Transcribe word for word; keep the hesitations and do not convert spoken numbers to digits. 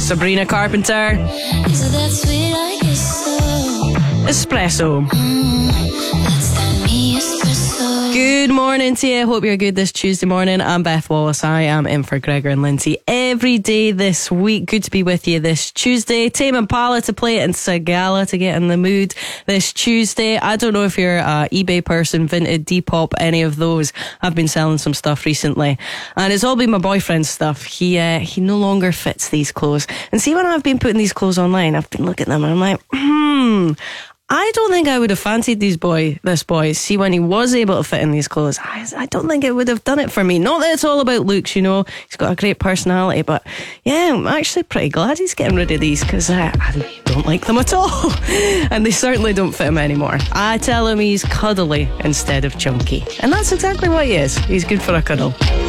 Sabrina Carpenter. Is it that sweet like espresso? Espresso. Mm, that's that me espresso. Good morning to you. Hope you're good this Tuesday morning. I'm Beth Wallace. I am in for Gregor and Lindsay every day this week. Good to be with you this Tuesday. Tame Impala to play and Sagala to get in the mood this Tuesday. I don't know if you're a eBay person, Vinted, Depop, any of those. I've been selling some stuff recently, and it's all been my boyfriend's stuff. He uh, he no longer fits these clothes. And see, when I've been putting these clothes online, I've been looking at them and I'm like, hmm, I don't think I would have fancied these boy, this boy. See, when he was able to fit in these clothes, I, I don't think it would have done it for me. Not that it's all about looks, you know. He's got a great personality, but yeah, I'm actually pretty glad he's getting rid of these because uh, I don't like them at all. And they certainly don't fit him anymore. I tell him he's cuddly instead of chunky. And that's exactly what he is. He's good for a cuddle.